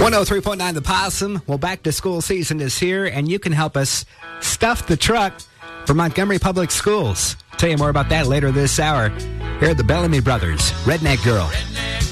103.9 The Possum. Well, back to school season is here, and you can help us stuff the truck for Montgomery Public Schools. Tell you more about that later this hour. Here are the Bellamy Brothers, Redneck Girl. Redneck